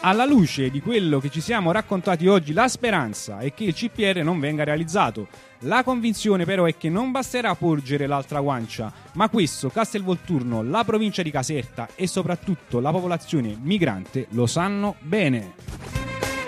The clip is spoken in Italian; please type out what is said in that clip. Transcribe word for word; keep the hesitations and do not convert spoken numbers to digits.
Alla luce di quello che ci siamo raccontati oggi, la speranza è che il C P R non venga realizzato. La convinzione però è che non basterà porgere l'altra guancia, ma questo Castelvolturno, la provincia di Caserta e soprattutto la popolazione migrante lo sanno bene.